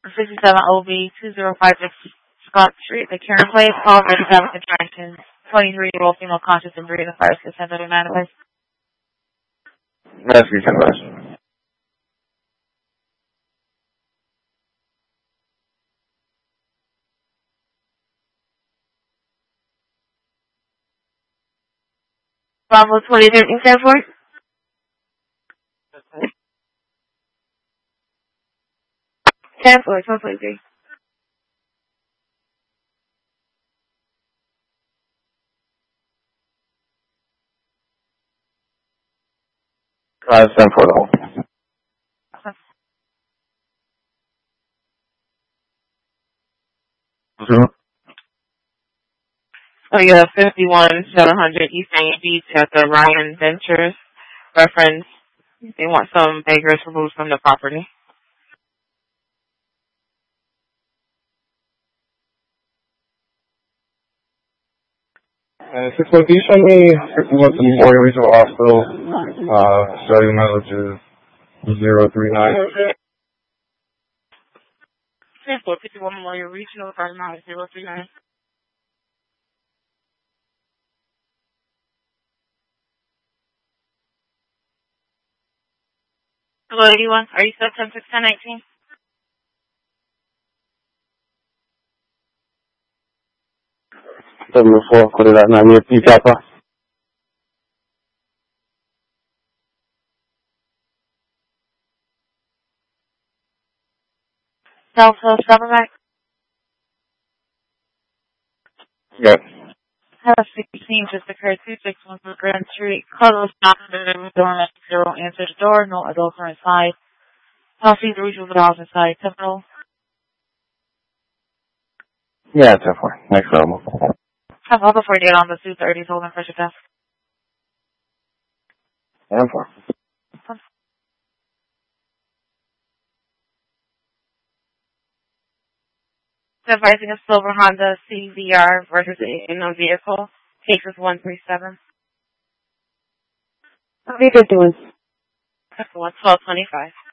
67 OB 2056 Scott Street, the Karen Place, call for the attraction. 23-year-old female conscious and breathing. Fire is sent to the manifest. That's good. Bravo 2013 stand for? Stand for 12.3. Stand for the whole. So you have 51-700 East Miami Beach at the Ryan Ventures reference. They want some beggars removed from the property. And 6 months, can you show me what the Memorial Regional Hospital, cellular mileage is 039? Stand for 51 Memorial Regional, cellular mileage 039. Hello, 81. Are you still 10-6-10-18? Doesn't move forward, put it at 9 you got that? Southfield, Silverback. Yeah. House 16 just occurred 261 for Grand Street. Carlos knocked on the door and zero answered the door. No adults are inside. House the regional house inside. Temporal. Yeah, 10-4. Next level. Have all before you get on the 230s holding pressure desk. 10-4. Advising a silver Honda CVR versus a unknown vehicle. Cases 137. How are you doing? That's 1225.